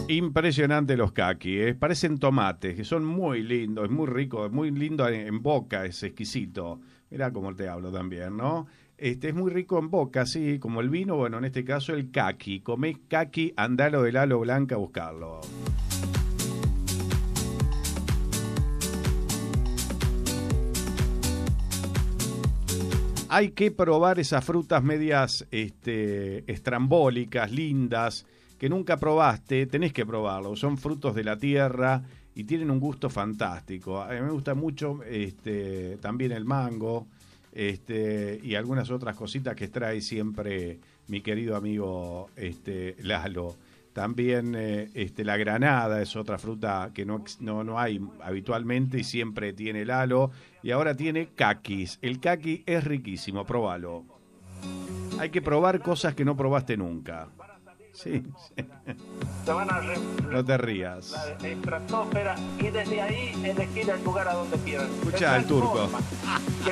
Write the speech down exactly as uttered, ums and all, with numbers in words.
Impresionante los caqui, ¿eh? Parecen tomates, que son muy lindos, es muy rico, es muy lindo en, en boca, es exquisito. Mirá cómo te hablo también, ¿no? Este es muy rico en boca, sí, como el vino, bueno, en este caso el caqui. Comés caqui, andalo del halo blanca a buscarlo. Hay que probar esas frutas medias este, estrambólicas, lindas, que nunca probaste, tenés que probarlo. Son frutos de la tierra y tienen un gusto fantástico. A mí me gusta mucho este, también el mango este, y algunas otras cositas que trae siempre mi querido amigo este, Lalo. También eh, este, la granada es otra fruta que no, no, no hay habitualmente y siempre tiene Lalo. Y ahora tiene caquis. El caqui es riquísimo, probalo. Hay que probar cosas que no probaste nunca. Sí, sí. Se van a re, no te rías. La estratosfera y desde ahí elegir el lugar a donde quieran. Escucha al turco.